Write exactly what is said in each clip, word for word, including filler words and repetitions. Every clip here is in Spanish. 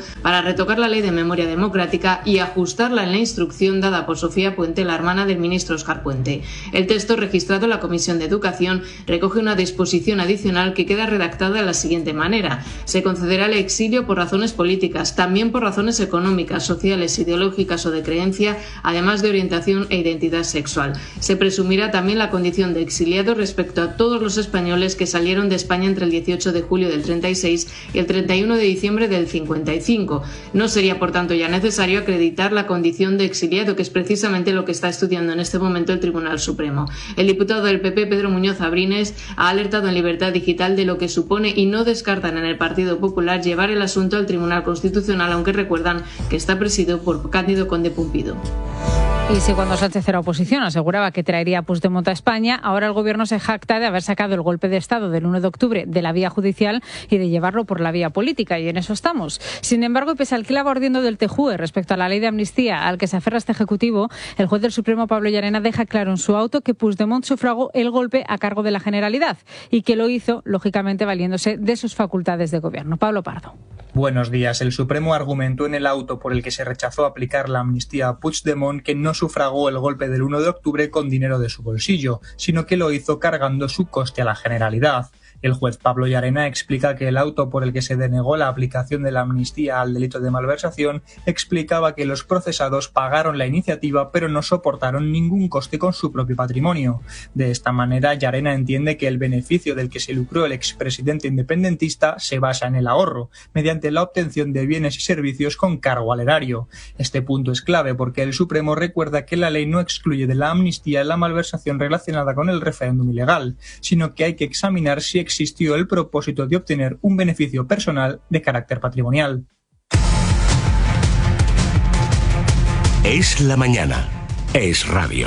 para retocar la ley de memoria democrática y ajustarla en la instrucción dada por Sofía Puente, la hermana del ministro Óscar Puente. El texto registrado en la Comisión de Educación recoge una disposición adicional que queda redactada de la siguiente manera: se concederá el exilio por razones políticas, también por razones económicas, sociales, ideológicas o de creencia, además de orientación e identidad sexual. Se presumirá también la condición de exiliado respecto a todos los españoles que salieron de España entre el dieciocho de julio del treinta y seis y el treinta y uno de diciembre del cincuenta y cinco. No sería, por tanto, ya necesario acreditar la condición de exiliado, que es precisamente lo que está estudiando en este momento el Tribunal Supremo. El diputado del P P, Pedro Muñoz Abrines, ha alertado en Libertad Digital de lo que supone y no descartan en el Partido Popular llevar el asunto al Tribunal Constitucional, aunque recuerdan que está presidido por Cándido Conde Pumpido. Y si cuando Sánchez era oposición aseguraba que traería a Puigdemont a España, ahora el gobierno se jacta de haber sacado el golpe de Estado del uno de octubre de la vía judicial y de llevarlo por la vía política, y en eso estamos. Sin embargo, pese al clavo ardiendo del T J U E respecto a la ley de amnistía al que se aferra este Ejecutivo, el juez del Supremo, Pablo Llarena, deja claro en su auto que Puigdemont sufragó el golpe a cargo de la Generalidad y que lo hizo, lógicamente, valiéndose de sus facultades de gobierno. Pablo Pardo. Buenos días. El Supremo argumentó en el auto por el que se rechazó aplicar la amnistía a Puigdemont que no sufragó el golpe del uno de octubre con dinero de su bolsillo, sino que lo hizo cargando su coste a la Generalidad. El juez Pablo Llarena explica que el auto por el que se denegó la aplicación de la amnistía al delito de malversación explicaba que los procesados pagaron la iniciativa pero no soportaron ningún coste con su propio patrimonio. De esta manera, Llarena entiende que el beneficio del que se lucró el expresidente independentista se basa en el ahorro, mediante la obtención de bienes y servicios con cargo al erario. Este punto es clave porque el Supremo recuerda que la ley no excluye de la amnistía la malversación relacionada con el referéndum ilegal, sino que hay que examinar si existió el propósito de obtener un beneficio personal de carácter patrimonial. Es la mañana. Es radio.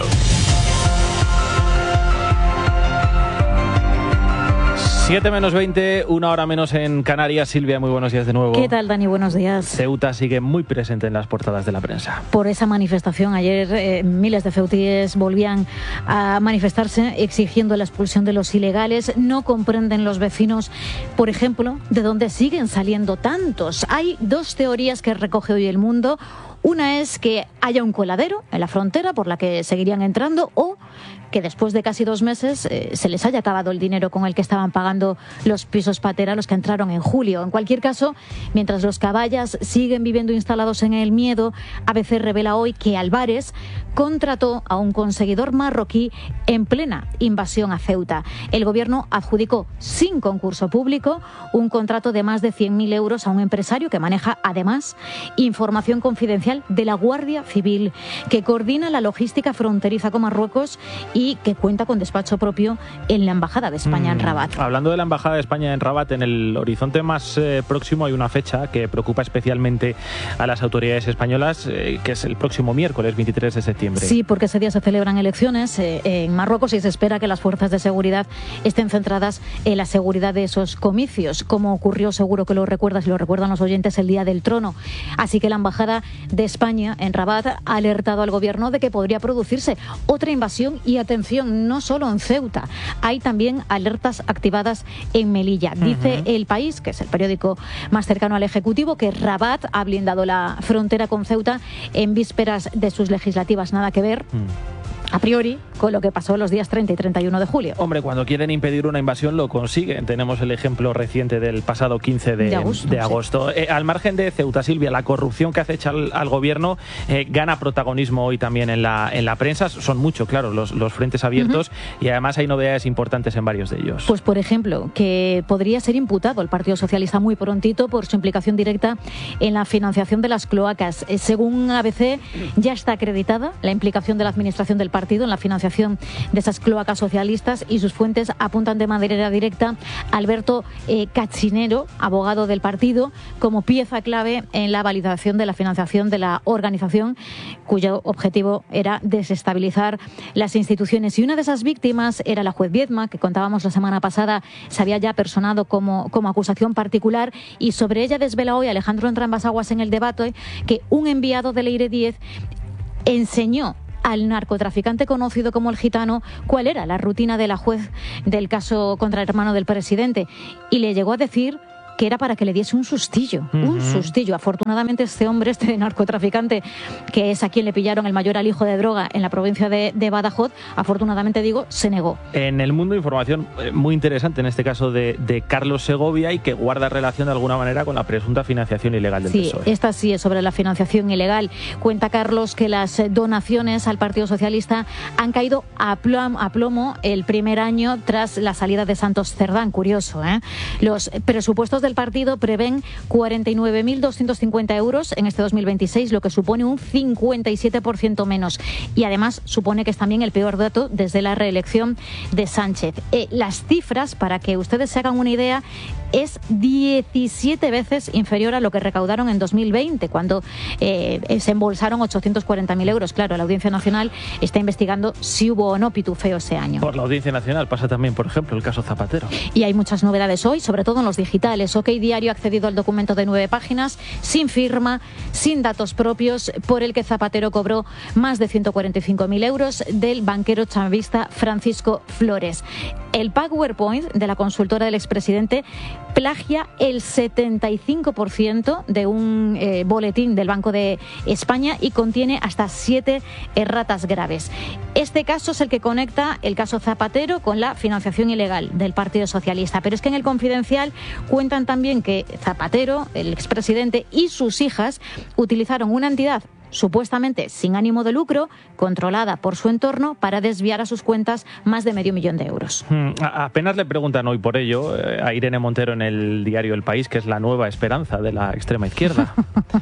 siete menos veinte, una hora menos en Canarias. Silvia, muy buenos días de nuevo. ¿Qué tal, Dani? Buenos días. Ceuta sigue muy presente en las portadas de la prensa. Por esa manifestación, ayer eh, miles de ceutíes volvían a manifestarse exigiendo la expulsión de los ilegales. No comprenden los vecinos, por ejemplo, de dónde siguen saliendo tantos. Hay dos teorías que recoge hoy El Mundo. Una es que haya un coladero en la frontera por la que seguirían entrando, o que después de casi dos meses eh, se les haya acabado el dinero con el que estaban pagando los pisos patera, los que entraron en julio. En cualquier caso, mientras los caballas siguen viviendo instalados en el miedo, A B C revela hoy que Álvarez contrató a un conseguidor marroquí en plena invasión a Ceuta. El gobierno adjudicó sin concurso público un contrato de más de cien mil euros a un empresario que maneja además información confidencial de la Guardia Civil, que coordina la logística fronteriza con Marruecos y que cuenta con despacho propio en la Embajada de España mm, en Rabat. Hablando de la Embajada de España en Rabat, en el horizonte más eh, próximo hay una fecha que preocupa especialmente a las autoridades españolas, eh, que es el próximo miércoles veintitrés de septiembre. Sí, porque ese día se celebran elecciones eh, en Marruecos y se espera que las fuerzas de seguridad estén centradas en la seguridad de esos comicios, como ocurrió, seguro que lo recuerdas y lo recuerdan los oyentes, el Día del Trono. Así que la Embajada de España en Rabat ha alertado al gobierno de que podría producirse otra invasión y, atención, no solo en Ceuta, hay también alertas activadas en Melilla. Dice uh-huh. El País, que es el periódico más cercano al Ejecutivo, que Rabat ha blindado la frontera con Ceuta en vísperas de sus legislativas. Nada que ver, uh. a priori, con lo que pasó los días treinta y treinta y uno de julio. Hombre, cuando quieren impedir una invasión lo consiguen. Tenemos el ejemplo reciente del pasado quince de, de agosto. De agosto. Sí. Eh, al margen de Ceuta, Silvia, la corrupción que acecha al, al gobierno eh, gana protagonismo hoy también en la, en la prensa. Son mucho, claro, los, los frentes abiertos uh-huh. y además hay novedades importantes en varios de ellos. Pues, por ejemplo, que podría ser imputado el Partido Socialista muy prontito por su implicación directa en la financiación de las cloacas. Eh, según A B C, ya está acreditada la implicación de la administración del partido en la financiación de esas cloacas socialistas y sus fuentes apuntan de manera directa a Alberto eh, Cachinero, abogado del partido, como pieza clave en la validación de la financiación de la organización, cuyo objetivo era desestabilizar las instituciones. Y una de esas víctimas era la juez Viedma, que contábamos la semana pasada, se había ya personado como, como acusación particular, y sobre ella desvela hoy Alejandro Entrambas-Aguas en El Debate que un enviado de Leire Díez enseñó al narcotraficante conocido como El Gitano cuál era la rutina de la juez del caso contra el hermano del presidente, y le llegó a decir que era para que le diese un sustillo, uh-huh. un sustillo. Afortunadamente este hombre, este narcotraficante, que es a quien le pillaron el mayor alijo de droga en la provincia de, de Badajoz, afortunadamente digo, se negó. En El Mundo, información muy interesante, en este caso de, de Carlos Segovia, y que guarda relación de alguna manera con la presunta financiación ilegal del sí, P S O E. Esta sí es sobre la financiación ilegal. Cuenta Carlos que las donaciones al Partido Socialista han caído a plomo, a plomo el primer año tras la salida de Santos Cerdán. Curioso, ¿eh? Los presupuestos del partido prevén cuarenta y nueve mil doscientos cincuenta euros en este dos mil veintiséis, lo que supone un cincuenta y siete por ciento menos. Y además supone que es también el peor dato desde la reelección de Sánchez. Eh, las cifras, para que ustedes se hagan una idea, es diecisiete veces inferior a lo que recaudaron en dos mil veinte, cuando eh, se embolsaron ochocientos cuarenta mil euros. Claro, la Audiencia Nacional está investigando si hubo o no pitufeo ese año. Por la Audiencia Nacional pasa también, por ejemplo, el caso Zapatero. Y hay muchas novedades hoy, sobre todo en los digitales. OK Diario ha accedido al documento de nueve páginas, sin firma, sin datos propios, por el que Zapatero cobró más de ciento cuarenta y cinco mil euros del banquero chavista Francisco Flores. El PowerPoint de la consultora del expresidente plagia el setenta y cinco por ciento de un eh, boletín del Banco de España y contiene hasta siete erratas graves. Este caso es el que conecta el caso Zapatero con la financiación ilegal del Partido Socialista. Pero es que en el Confidencial cuentan también que Zapatero, el expresidente, y sus hijas utilizaron una entidad supuestamente sin ánimo de lucro, controlada por su entorno, para desviar a sus cuentas más de medio millón de euros. Hmm, apenas le preguntan hoy por ello eh, a Irene Montero en el diario El País, que es la nueva esperanza de la extrema izquierda.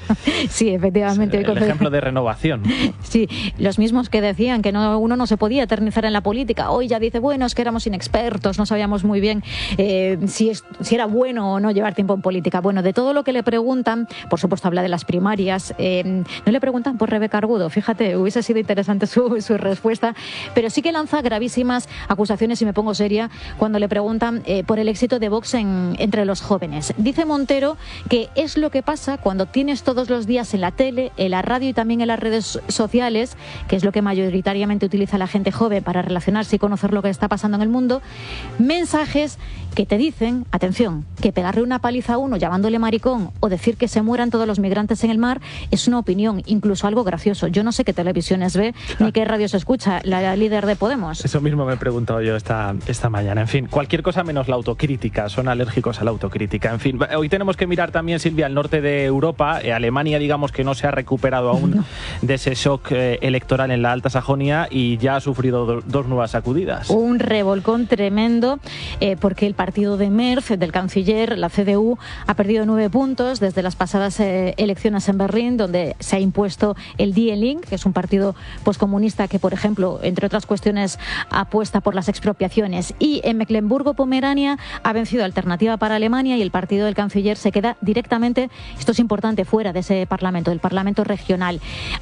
Sí, efectivamente. El ejemplo de renovación. Sí, los mismos que decían que no, uno no se podía eternizar en la política, hoy ya dice, bueno, es que éramos inexpertos, no sabíamos muy bien eh, si, es, si era bueno o no llevar tiempo en política. Bueno, de todo lo que le preguntan, por supuesto habla de las primarias, eh, no le preguntan por Rebeca Argudo, fíjate, hubiese sido interesante su, su respuesta, pero sí que lanza gravísimas acusaciones, y me pongo seria, cuando le preguntan eh, por el éxito de Vox en, entre los jóvenes. Dice Montero que es lo que pasa cuando tienes todos los días en la tele, en la radio y también en las redes sociales, que es lo que mayoritariamente utiliza la gente joven para relacionarse y conocer lo que está pasando en el mundo, mensajes que te dicen, atención, que pegarle una paliza a uno llamándole maricón o decir que se mueran todos los migrantes en el mar es una opinión, incluso algo gracioso. Yo no sé qué televisiones ve ni qué radio se escucha la líder de Podemos. Eso mismo me he preguntado yo esta, esta mañana. En fin, cualquier cosa menos la autocrítica. Son alérgicos a la autocrítica. En fin, hoy tenemos que mirar también, Silvia, al norte de Europa. Eh, Alemania, digamos que no se ha recuperado aún no. de ese shock eh, electoral en la Alta Sajonia y ya ha sufrido do, dos nuevas sacudidas. Un revolcón tremendo eh, porque el partido de Merz, del canciller, la C D U, ha perdido nueve puntos desde las pasadas eh, elecciones en Berlín, donde se ha impuesto el Die Linke, que es un partido poscomunista que, por ejemplo, entre otras cuestiones, apuesta por las expropiaciones. Y en Mecklemburgo-Pomerania ha vencido Alternativa para Alemania y el partido del canciller se queda directamente, esto es importante, fuera de ese parlamento, del parlamento regional.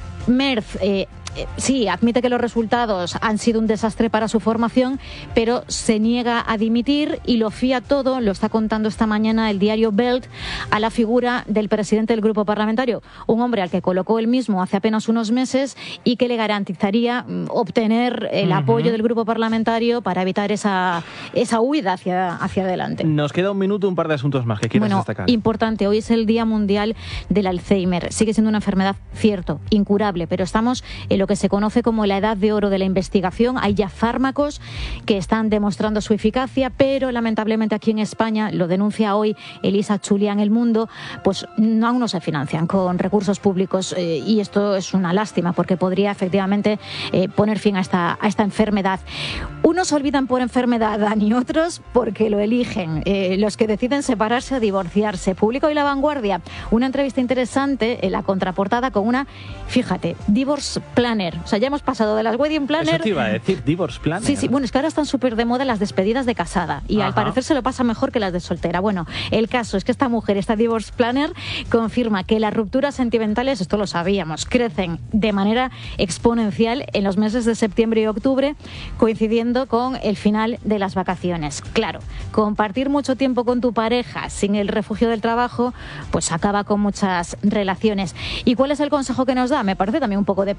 Merz eh, eh, sí, admite que los resultados han sido un desastre para su formación, pero se niega a dimitir y lo fía todo, lo está contando esta mañana el diario Welt, a la figura del presidente del grupo parlamentario, un hombre al que colocó él mismo hace apenas unos meses y que le garantizaría mm, obtener el uh-huh. apoyo del grupo parlamentario para evitar esa, esa huida hacia, hacia adelante. Nos queda un minuto, un par de asuntos más que quieras bueno, destacar. Importante, hoy es el Día Mundial del Alzheimer. Sigue siendo una enfermedad, cierto, incurable, pero estamos en lo que se conoce como la edad de oro de la investigación. Hay ya fármacos que están demostrando su eficacia, pero lamentablemente aquí en España, lo denuncia hoy Elisa Chulia en El Mundo, pues no, aún no se financian con recursos públicos eh, y esto es una lástima porque podría efectivamente eh, poner fin a esta, a esta enfermedad. Unos olvidan por enfermedad, Dani, otros porque lo eligen. Eh, los que deciden separarse o divorciarse. Publica hoy La Vanguardia una entrevista interesante en la contraportada con una, fíjate, divorce planner. O sea, ya hemos pasado de las wedding planner. Eso te iba a decir, divorce planner. Sí, sí. Bueno, es que ahora están súper de moda las despedidas de casada y Ajá. al parecer se lo pasa mejor que las de soltera. Bueno, el caso es que esta mujer, esta divorce planner, confirma que las rupturas sentimentales, esto lo sabíamos, crecen de manera exponencial en los meses de septiembre y octubre, coincidiendo con el final de las vacaciones. Claro, compartir mucho tiempo con tu pareja sin el refugio del trabajo, pues acaba con muchas relaciones. ¿Y cuál es el consejo que nos da? Me parece también un poco de perogrullo.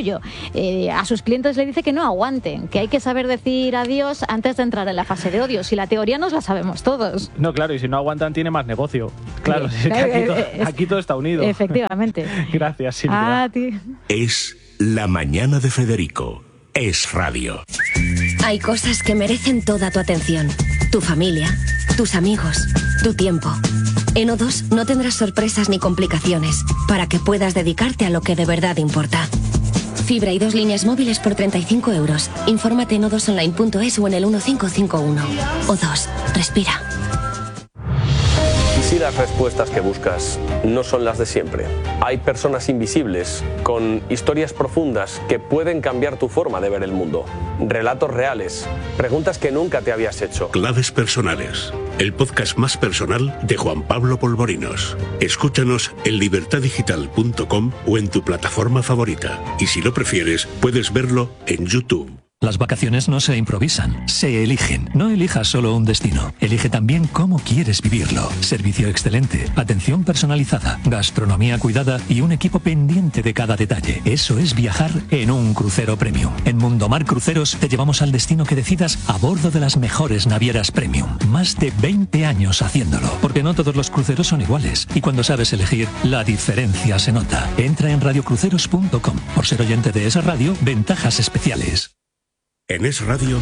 yo. Eh, a sus clientes le dice que no aguanten, que hay que saber decir adiós antes de entrar en la fase de odio. Si la teoría nos la sabemos todos. No, claro, y si no aguantan tiene más negocio. Claro, sí, es que aquí, todo, aquí todo está unido. Efectivamente. Gracias, Silvia. A ti. Es La Mañana de Federico. Es radio. Hay cosas que merecen toda tu atención. Tu familia, tus amigos, tu tiempo. En O dos no tendrás sorpresas ni complicaciones para que puedas dedicarte a lo que de verdad importa. Fibra y dos líneas móviles por treinta y cinco euros. Infórmate en o dos online punto es o en el uno cinco cinco uno. O dos, respira. ¿Y si las respuestas que buscas no son las de siempre? Hay personas invisibles con historias profundas que pueden cambiar tu forma de ver el mundo. Relatos reales, preguntas que nunca te habías hecho. Claves personales. El podcast más personal de Juan Pablo Polvorinos. Escúchanos en libertad digital punto com o en tu plataforma favorita. Y si lo prefieres, puedes verlo en YouTube. Las vacaciones no se improvisan, se eligen. No elijas solo un destino, elige también cómo quieres vivirlo. Servicio excelente, atención personalizada, gastronomía cuidada y un equipo pendiente de cada detalle. Eso es viajar en un crucero premium. En Mundomar Cruceros te llevamos al destino que decidas a bordo de las mejores navieras premium. Más de veinte años haciéndolo, porque no todos los cruceros son iguales. Y cuando sabes elegir, la diferencia se nota. Entra en radio cruceros punto com. Por ser oyente de esa radio, ventajas especiales. En Es Radio.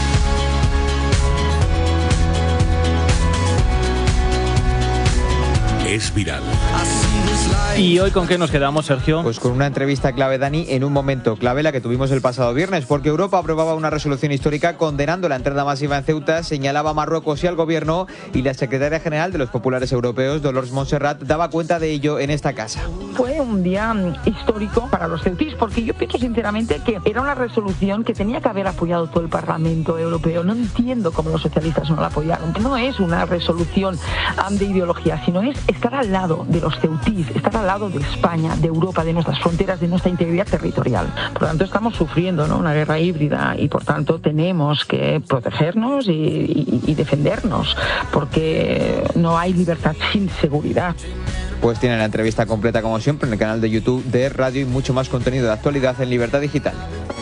Es viral. ¿Y hoy con qué nos quedamos, Sergio? Pues con una entrevista clave, Dani, en un momento clave, la que tuvimos el pasado viernes, porque Europa aprobaba una resolución histórica condenando la entrada masiva en Ceuta, señalaba a Marruecos y al gobierno, y la secretaria general de los populares europeos, Dolors Montserrat, daba cuenta de ello en esta casa. Fue un día histórico para los ceutíes, porque yo pienso sinceramente que era una resolución que tenía que haber apoyado todo el Parlamento Europeo. No entiendo cómo los socialistas no la apoyaron. No es una resolución de ideología, sino es estar al lado de los ceutíes, estar al lado de España, de Europa, de nuestras fronteras, de nuestra integridad territorial. Por lo tanto, estamos sufriendo, ¿no?, una guerra híbrida y, por tanto, tenemos que protegernos y, y, y defendernos, porque no hay libertad sin seguridad. Pues tienen la entrevista completa, como siempre, en el canal de YouTube de Radio y mucho más contenido de actualidad en Libertad Digital.